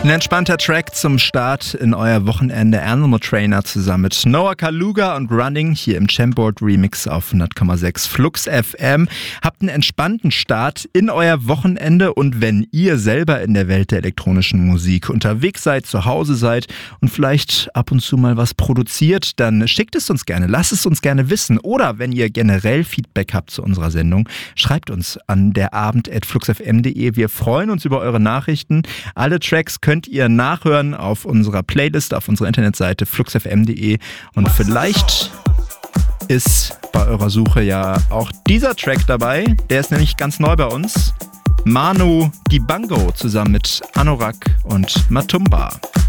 Ein entspannter Track zum Start in euer Wochenende. Animal Trainer zusammen mit Noah Kaluga und Running hier im Jamboard Remix auf 100,6 Flux FM. Habt einen entspannten Start in euer Wochenende, und wenn ihr selber in der Welt der elektronischen Musik unterwegs seid, zu Hause seid und vielleicht ab und zu mal was produziert, dann schickt es uns gerne, lasst es uns gerne wissen. Oder wenn ihr generell Feedback habt zu unserer Sendung, schreibt uns an derabend@fluxfm.de. Wir freuen uns über eure Nachrichten. Alle Tracks könnt ihr nachhören auf unserer Playlist, auf unserer Internetseite fluxfm.de, und vielleicht ist bei eurer Suche ja auch dieser Track dabei. Der ist nämlich ganz neu bei uns. Manu Dibango zusammen mit Anorak und Matumba.